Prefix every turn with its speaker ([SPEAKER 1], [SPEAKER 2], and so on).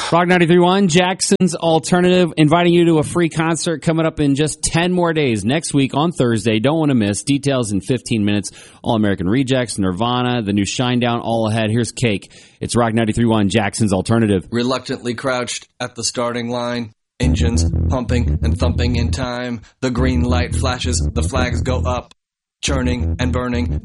[SPEAKER 1] Rock 93.1, Jackson's Alternative, inviting you to a free concert coming up in just 10 more days next week on Thursday. Don't want to miss. Details in 15 minutes. All American Rejects, Nirvana, the new Shinedown, all ahead. Here's Cake. It's Rock 93.1, Jackson's Alternative.
[SPEAKER 2] Reluctantly crouched at the starting line. Engines pumping and thumping in time. The green light flashes, the flags go up. Churning and burning,